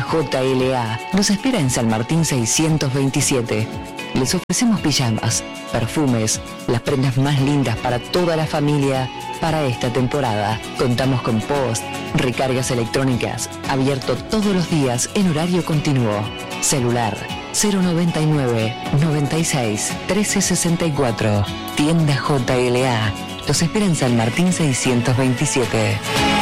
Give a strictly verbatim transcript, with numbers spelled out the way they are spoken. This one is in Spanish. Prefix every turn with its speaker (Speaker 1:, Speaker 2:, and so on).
Speaker 1: J L A los espera en San Martín seiscientos veintisiete. Les ofrecemos pijamas, perfumes, las prendas más lindas para toda la familia para esta temporada. Contamos con post, recargas electrónicas, abierto todos los días en horario continuo. Celular cero noventa y nueve, noventa y seis, trece sesenta y cuatro. Tienda J L A. Los espera en San Martín seiscientos veintisiete.